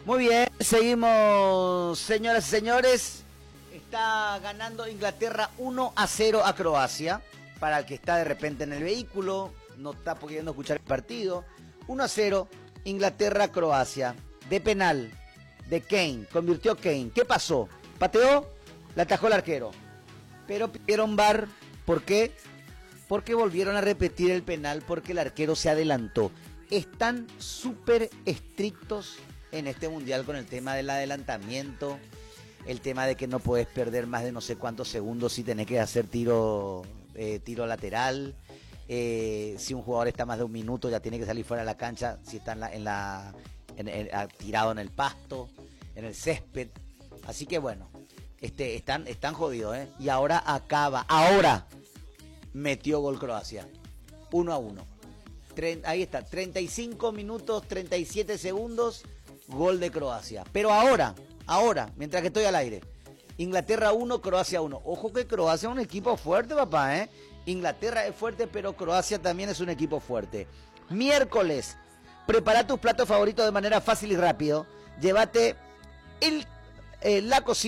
Muy bien, seguimos, señoras y señores. Está ganando Inglaterra 1-0 a Croacia. Para el que está de repente en el vehículo, no está pudiendo escuchar el partido. 1-0, Inglaterra-Croacia. De penal, de Kane, convirtió Kane. ¿Qué pasó? Pateó, la atajó el arquero. Pero pidieron VAR. ¿Por qué? Porque volvieron a repetir el penal porque el arquero se adelantó. Están súper estrictos en este mundial con el tema del adelantamiento, el tema de que no puedes perder más de no sé cuántos segundos si tenés que hacer tiro lateral, si un jugador está más de un minuto ya tiene que salir fuera de la cancha, si está tirado en el pasto, en el césped. Así que bueno, están jodidos, ¿eh? Y ahora metió gol Croacia, 1-1. Ahí está, 35 minutos, 37 segundos, gol de Croacia. Pero ahora, mientras que estoy al aire, Inglaterra 1, Croacia 1. Ojo que Croacia es un equipo fuerte, papá, ¿eh? Inglaterra es fuerte, pero Croacia también es un equipo fuerte. Miércoles, prepara tus platos favoritos de manera fácil y rápido. Llévate la cocina.